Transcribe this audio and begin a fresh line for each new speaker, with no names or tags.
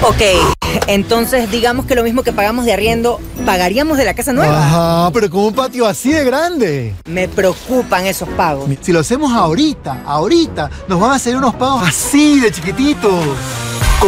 Ok, entonces digamos que lo mismo que pagamos de arriendo, ¿pagaríamos de la casa nueva?
Ajá, pero con un patio así de grande.
Me preocupan esos pagos.
Si lo hacemos ahorita, nos van a hacer unos pagos así de chiquititos.